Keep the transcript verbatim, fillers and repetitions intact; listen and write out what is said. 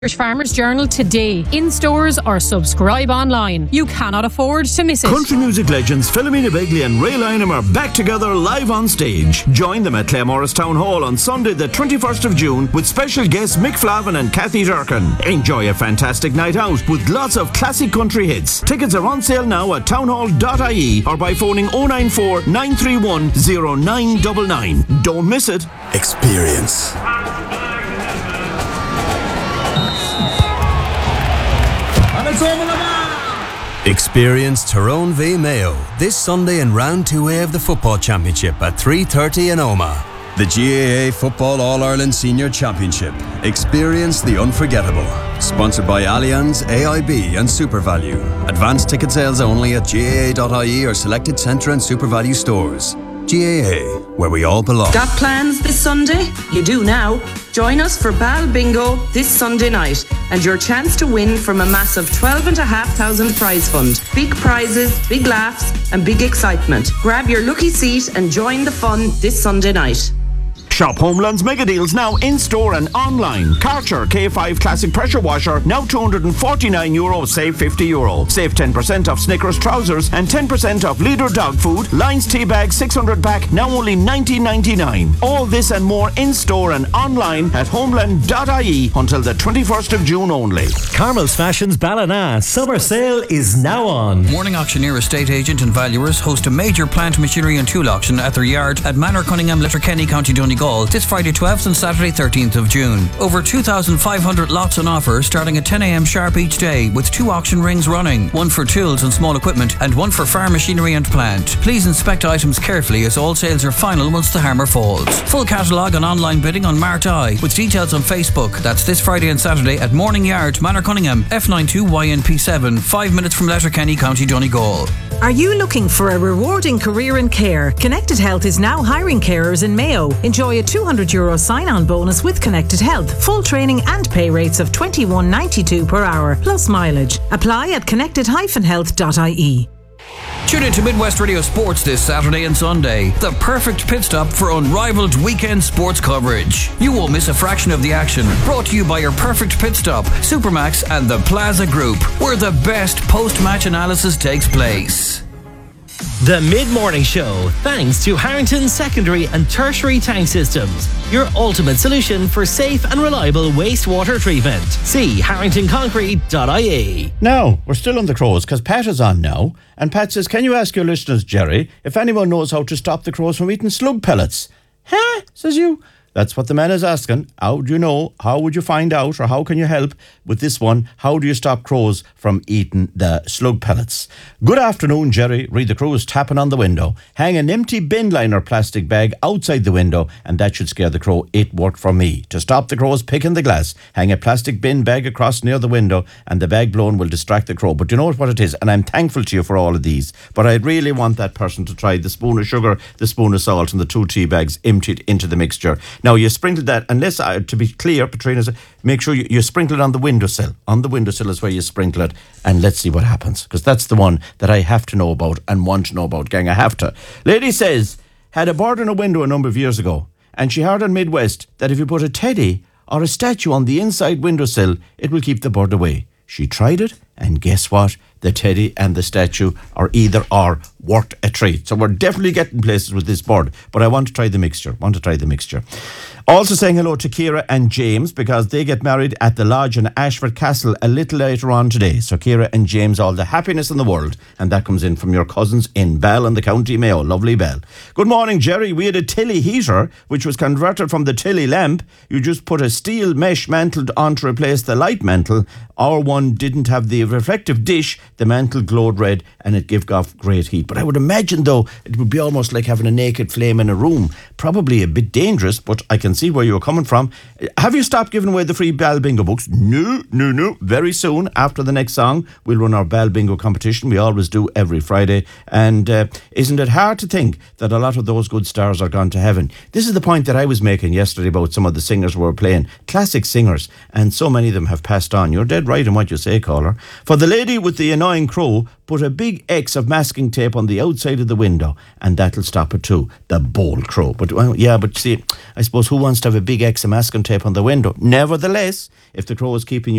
Irish Farmers Journal today, in stores or subscribe online. You cannot afford to miss it. Country music legends Philomena Begley and Ray Lynham are back together live on stage. Join them at Claremorris Town Hall on Sunday the twenty-first of June with special guests Mick Flavin and Kathy Durkin. Enjoy a fantastic night out with lots of classic country hits. Tickets are on sale now at townhall dot I E or by phoning oh nine four, nine three one, oh nine nine nine. Don't miss it. Experience. Experience Tyrone v Mayo this Sunday in round two A of the Football Championship at three thirty in Omagh. The G A A Football All-Ireland Senior Championship. Experience the unforgettable. Sponsored by Allianz, A I B and SuperValu. Advanced ticket sales only at G A A dot I E or selected Centre and SuperValu stores. G A A, where we all belong. Got plans this Sunday? You do now. Join us for Bal Bingo this Sunday night and your chance to win from a massive twelve and a half thousand prize fund. Big prizes, big laughs and big excitement. Grab your lucky seat and join the fun this Sunday night. Shop Homeland's mega deals now in store and online. Karcher K five Classic Pressure Washer now two hundred forty-nine euro, save fifty euro. Save ten percent off Snickers trousers and ten percent off Leader dog food. Lions tea bag six hundred pack now only nineteen ninety-nine. All this and more in store and online at homeland dot I E until the twenty-first of June only. Carmel's Fashions Ballina summer sale is now on. Morning Auctioneer estate agent and valuers host a major plant, machinery and tool auction at their yard at Manor Cunningham, Letterkenny, County Donegal this Friday twelfth and Saturday thirteenth of June. Over two thousand five hundred lots on offer starting at ten a m sharp each day with two auction rings running, one for tools and small equipment and one for farm machinery and plant. Please inspect items carefully as all sales are final once the hammer falls. Full catalogue and online bidding on Mart Eye with details on Facebook. That's this Friday and Saturday at Morning Yard, Manor Cunningham, F ninety-two Y N P seven, five minutes from Letterkenny, County Donegal. Are you looking for a rewarding career in care? Connected Health is now hiring carers in Mayo. Enjoy a two hundred euro sign-on bonus with Connected Health. Full training and pay rates of twenty-one ninety-two per hour, plus mileage. Apply at connected dash health dot I E. Tune in to Midwest Radio Sports this Saturday and Sunday. The perfect pit stop for unrivaled weekend sports coverage. You won't miss a fraction of the action. Brought to you by your perfect pit stop, Supermax and the Plaza Group, where the best post-match analysis takes place. The Mid-Morning Show, thanks to Harrington Secondary and Tertiary Tank Systems, your ultimate solution for safe and reliable wastewater treatment. See harrington concrete dot I E. Now, we're still on the crows because Pat is on now. And Pat says, can you ask your listeners, Jerry, if anyone knows how to stop the crows from eating slug pellets? Huh? Says you. That's what the man is asking. How do you know? How would you find out? Or how can you help with this one? How do you stop crows from eating the slug pellets? Good afternoon, Jerry. Read the crows tapping on the window. Hang an empty bin liner plastic bag outside the window and that should scare the crow. It worked for me. To stop the crows picking the glass, hang a plastic bin bag across near the window and the bag blown will distract the crow. But you know what it is? And I'm thankful to you for all of these. But I really want that person to try the spoon of sugar, the spoon of salt and the two tea bags emptied into the mixture. Now, you sprinkle that, unless, uh, to be clear, Patrina, make sure you, you sprinkle it on the windowsill. On the windowsill is where you sprinkle it, and let's see what happens, because that's the one that I have to know about and want to know about, gang. I have to. Lady says, had a bird in a window a number of years ago, and she heard on Midwest that if you put a teddy or a statue on the inside windowsill, it will keep the bird away. She tried it, and guess what? The teddy and the statue are either or worth a treat. So we're definitely getting places with this bird. But I want to try the mixture. Want to try the mixture. Also saying hello to Ciara and James because they get married at the lodge in Ashford Castle a little later on today. So Ciara and James, all the happiness in the world. And that comes in from your cousins in Bell and the County Mayo. Lovely Bell. Good morning, Jerry. We had a Tilly heater which was converted from the Tilly lamp. You just put a steel mesh mantle on to replace the light mantle. Our one didn't have the reflective dish. The mantle glowed red and it gave off great heat. But I would imagine, though, it would be almost like having a naked flame in a room. Probably a bit dangerous, but I can see where you're coming from. Have you stopped giving away the free Bal Bingo books? No, no, no. Very soon, after the next song, we'll run our Bal Bingo competition. We always do every Friday. And uh, isn't it hard to think that a lot of those good stars are gone to heaven? This is the point that I was making yesterday about some of the singers we were playing. Classic singers. And so many of them have passed on. You're dead right in what you say, caller. For the lady with the annoying crow, put a big X of masking tape on the outside of the window, and that'll stop it too. The bold crow. But well, yeah, but see, I suppose who wants to have a big X of masking tape on the window? Nevertheless, if the crow is keeping you